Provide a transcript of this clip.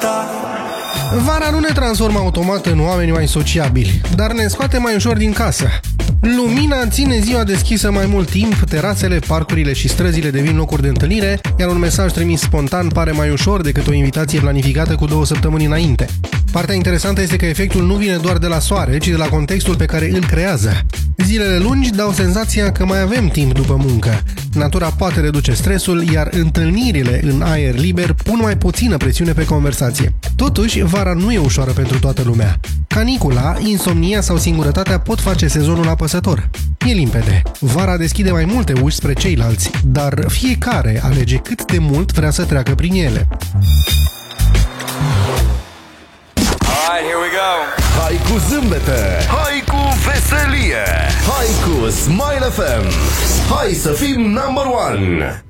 Vara nu ne transformă automat în oameni mai sociabili, dar ne scoate mai ușor din casă. Lumina ține ziua deschisă mai mult timp, terasele, parcurile și străzile devin locuri de întâlnire, iar un mesaj trimis spontan pare mai ușor decât o invitație planificată cu 2 săptămâni înainte. Partea interesantă este că efectul nu vine doar de la soare, ci de la contextul pe care îl creează. Zilele lungi dau senzația că mai avem timp după muncă. Natura poate reduce stresul, iar întâlnirile în aer liber pun mai puțină presiune pe conversație. Totuși, vara nu e ușoară pentru toată lumea. Canicula, insomnia sau singurătatea pot face sezonul apăsător. E limpede. Vara deschide mai multe uși spre ceilalți, dar fiecare alege cât de mult vrea să treacă prin ele. Alright, here we go. Hai cu zâmbete, hai cu veselie, hai cu Smile FM. Hai să fim number one.